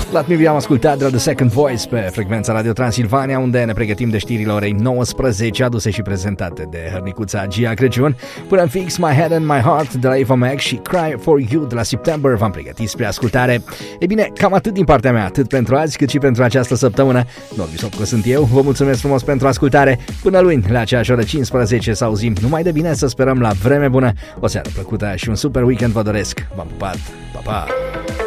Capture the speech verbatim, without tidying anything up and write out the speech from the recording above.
La Tmibi am ascultat de la The Second Voice pe frecvența Radio Transilvania, unde ne pregătim de știrile orei nouăsprezece, aduse și prezentate de hărnicuța Gia Crăciun. Până în fix My Head and My Heart de la Eva Max și Cry For You de la September v-am pregătit spre ascultare. E bine, cam atât din partea mea, atât pentru azi cât și pentru această săptămână. Norbi Sopco sunt eu, vă mulțumesc frumos pentru ascultare. Până luni, la aceeași oră cincisprezece, să auzim numai de bine, să sperăm la vreme bună. O seară plăcută și un super weekend vă doresc. V-am pupat, pa, pa!